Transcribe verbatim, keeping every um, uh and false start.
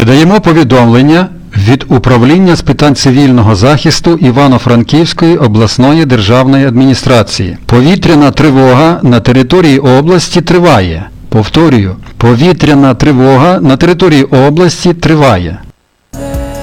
Передаємо повідомлення від Управління з питань цивільного захисту Івано-Франківської обласної державної адміністрації. Повітряна тривога на території області триває. Повторюю, повітряна тривога на території області триває.